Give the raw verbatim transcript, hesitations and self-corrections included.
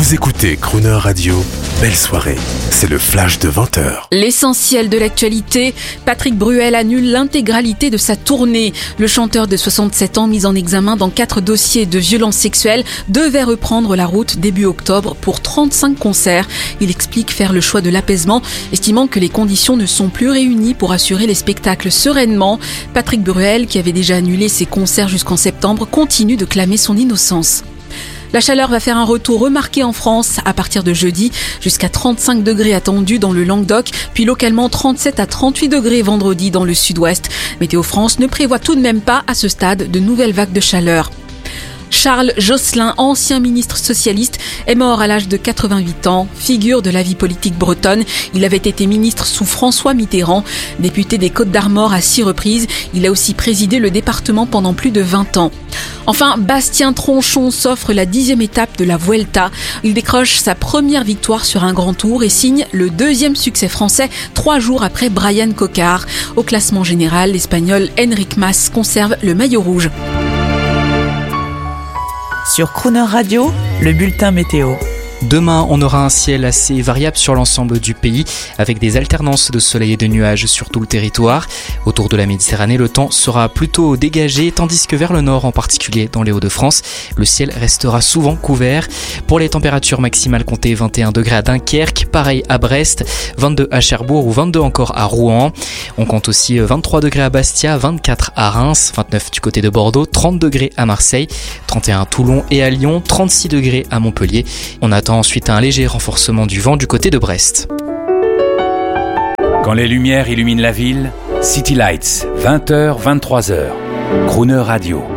Vous écoutez Crooner Radio, belle soirée, c'est le flash de vingt heures. L'essentiel de l'actualité, Patrick Bruel annule l'intégralité de sa tournée. Le chanteur de soixante-sept ans, mis en examen dans quatre dossiers de violences sexuelles, devait reprendre la route début octobre pour trente-cinq concerts. Il explique faire le choix de l'apaisement, estimant que les conditions ne sont plus réunies pour assurer les spectacles sereinement. Patrick Bruel, qui avait déjà annulé ses concerts jusqu'en septembre, continue de clamer son innocence. La chaleur va faire un retour remarqué en France à partir de jeudi, jusqu'à trente-cinq degrés attendus dans le Languedoc, puis localement trente-sept à trente-huit degrés vendredi dans le sud-ouest. Météo France ne prévoit tout de même pas à ce stade de nouvelles vagues de chaleur. Charles Jocelyn, ancien ministre socialiste, est mort à l'âge de quatre-vingt-huit ans, figure de la vie politique bretonne. Il avait été ministre sous François Mitterrand, député des Côtes-d'Armor à six reprises. Il a aussi présidé le département pendant plus de vingt ans. Enfin, Bastien Tronchon s'offre la dixième étape de la Vuelta. Il décroche sa première victoire sur un grand tour et signe le deuxième succès français trois jours après Brian Cocard. Au classement général, l'Espagnol Enric Mas conserve le maillot rouge. Sur Crooner Radio, le bulletin météo. Demain, on aura un ciel assez variable sur l'ensemble du pays, avec des alternances de soleil et de nuages sur tout le territoire. Autour de la Méditerranée, le temps sera plutôt dégagé, tandis que vers le nord, en particulier dans les Hauts-de-France, le ciel restera souvent couvert. Pour les températures maximales, comptez vingt et un degrés à Dunkerque, pareil à Brest, vingt-deux à Cherbourg ou vingt-deux encore à Rouen. On compte aussi vingt-trois degrés à Bastia, vingt-quatre à Reims, vingt-neuf du côté de Bordeaux, trente degrés à Marseille, trente et un à Toulon et à Lyon, trente-six degrés à Montpellier. On attend ensuite un léger renforcement du vent du côté de Brest. Quand les lumières illuminent la ville, City Lights, vingt heures, vingt-trois heures. Crooner Radio.